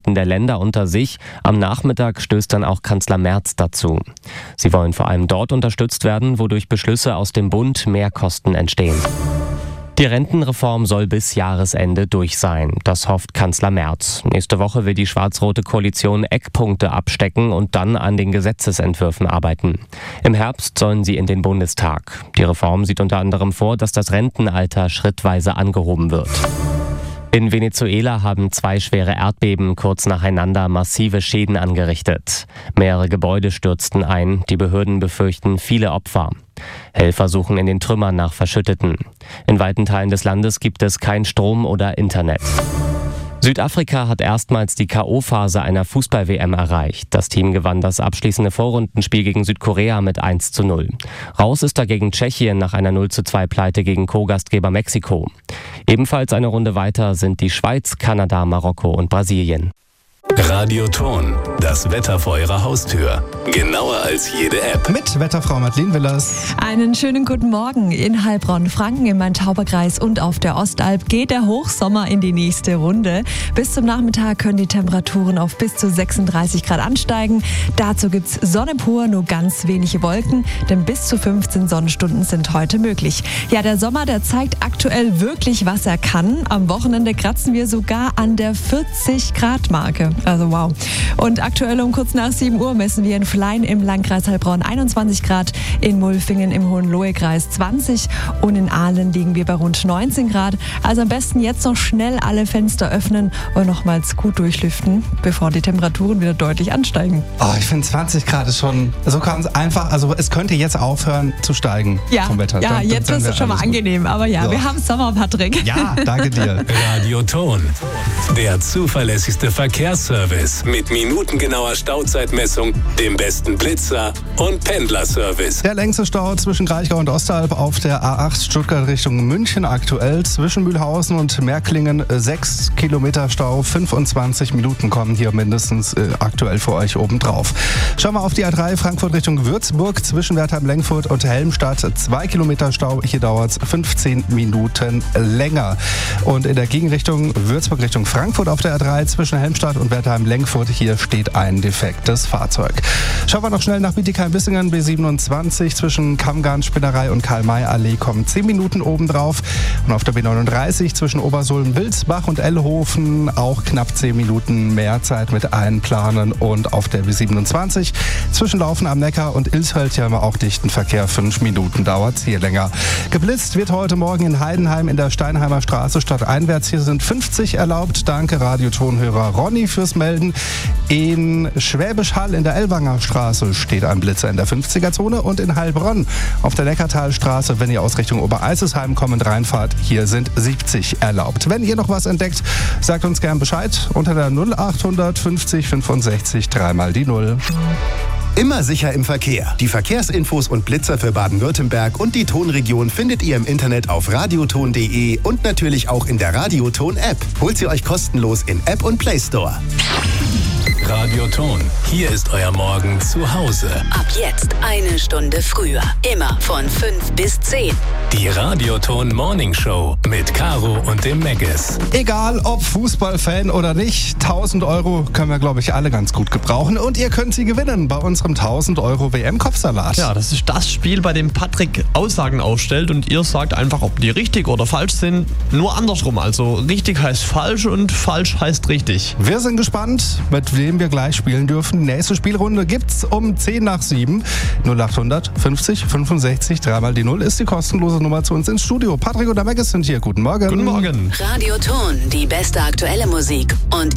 Präsidenten der Länder unter sich. Am Nachmittag stößt dann auch Kanzler Merz dazu. Sie wollen vor allem dort unterstützt werden, wo durch Beschlüsse aus dem Bund mehr Kosten entstehen. Die Rentenreform soll bis Jahresende durch sein. Das hofft Kanzler Merz. Nächste Woche will die schwarz-rote Koalition Eckpunkte abstecken und dann an den Gesetzesentwürfen arbeiten. Im Herbst sollen sie in den Bundestag. Die Reform sieht unter anderem vor, dass das Rentenalter schrittweise angehoben wird. In Venezuela haben 2 schwere Erdbeben kurz nacheinander massive Schäden angerichtet. Mehrere Gebäude stürzten ein. Die Behörden befürchten viele Opfer. Helfer suchen in den Trümmern nach Verschütteten. In weiten Teilen des Landes gibt es kein Strom oder Internet. Südafrika hat erstmals die K.O.-Phase einer Fußball-WM erreicht. Das Team gewann das abschließende Vorrundenspiel gegen Südkorea mit 1:0. Raus ist dagegen Tschechien nach einer 0:2-Pleite gegen Co-Gastgeber Mexiko. Ebenfalls eine Runde weiter sind die Schweiz, Kanada, Marokko und Brasilien. Radioton, das Wetter vor Ihrer Haustür. Genauer als jede App. Mit Wetterfrau Madeleine Willers. Einen schönen guten Morgen. In Heilbronn, Franken, im Main-Tauber-Kreis und auf der Ostalb geht der Hochsommer in die nächste Runde. Bis zum Nachmittag können die Temperaturen auf bis zu 36 Grad ansteigen. Dazu gibt's Sonne pur, nur ganz wenige Wolken, denn bis zu 15 Sonnenstunden sind heute möglich. Ja, der Sommer, der zeigt aktuell wirklich, was er kann. Am Wochenende kratzen wir sogar an der 40-Grad-Marke. Also wow. Und aktuell um kurz nach 7 Uhr messen wir in Flein im Landkreis Heilbronn 21 Grad, in Mulfingen im Hohenlohe-Kreis 20 und in Ahlen liegen wir bei rund 19 Grad. Also am besten jetzt noch schnell alle Fenster öffnen und nochmals gut durchlüften, bevor die Temperaturen wieder deutlich ansteigen. Oh, ich finde 20 Grad ist schon, so kann es einfach, also es könnte jetzt aufhören zu steigen vom Wetter. Ja, jetzt ist es schon mal angenehm, aber ja, so. Wir haben Sommer, Patrick. Ja, danke dir. Radioton, der zuverlässigste Verkehrsservice mit minutengenauer Stauzeitmessung, dem besten Blitzer und Pendlerservice. Der längste Stau zwischen Kraichgau und Ostalb auf der A8 Stuttgart Richtung München aktuell. Zwischen Mühlhausen und Märklingen 6 Kilometer Stau, 25 Minuten kommen hier mindestens aktuell für euch obendrauf. Schauen wir auf die A3 Frankfurt Richtung Würzburg zwischen Wertheim-Lengfurt und Helmstadt. 2 Kilometer Stau, hier dauert es 15 Minuten länger. Und in der Gegenrichtung Würzburg Richtung Frankfurt auf der A3 zwischen Helmstadt und Wertheim-Lengfurt, hier steht ein defektes Fahrzeug. Schauen wir noch schnell nach Bietigheim-Bissingen, B27 zwischen Kammgarn-Spinnerei und Karl-May-Allee kommen 10 Minuten obendrauf. Und auf der B39 zwischen Obersulm-Wilsbach und Ellhofen auch knapp 10 Minuten mehr Zeit mit einplanen. Und auf der B27 zwischen Laufen am Neckar und Ilshöld hier haben wir auch dichten Verkehr. 5 Minuten dauert es hier länger. Geblitzt wird heute Morgen in Heidenheim in der Steinheimer Straße stadteinwärts. Hier sind 50 erlaubt. Danke Radiotonhörer Ronny fürs Melden. In Schwäbisch Hall in der Ellwanger Straße steht ein Blitzer in der 50er-Zone und in Heilbronn auf der Neckartalstraße, wenn ihr aus Richtung Obereisesheim kommend reinfahrt, hier sind 70 erlaubt. Wenn ihr noch was entdeckt, sagt uns gern Bescheid unter der 0800 50 65 3 die 0. Immer sicher im Verkehr. Die Verkehrsinfos und Blitzer für Baden-Württemberg und die Tonregion findet ihr im Internet auf radioton.de und natürlich auch in der Radioton-App. Holt sie euch kostenlos in App und Play Store. Radioton, hier ist euer Morgen zu Hause. Ab jetzt 1 Stunde früher. Immer von 5 bis 10. Die Radioton Morning Show mit Caro und dem Meggis. Egal ob Fußballfan oder nicht, 1000 Euro können wir, glaube ich, alle ganz gut gebrauchen. Und ihr könnt sie gewinnen bei unserem 1000 Euro WM-Kopfsalat. Ja, das ist das Spiel, bei dem Patrick Aussagen aufstellt und ihr sagt einfach, ob die richtig oder falsch sind. Nur andersrum, also richtig heißt falsch und falsch heißt richtig. Wir sind gespannt, mit wem wir gleich spielen dürfen. Die nächste Spielrunde gibt's um 10 nach 7. 0800 50 65 3 die 0 ist die kostenlose Nummer zu uns ins Studio. Patrick und der Meggis sind hier. Guten Morgen. Guten Morgen. Radioton, die beste aktuelle Musik und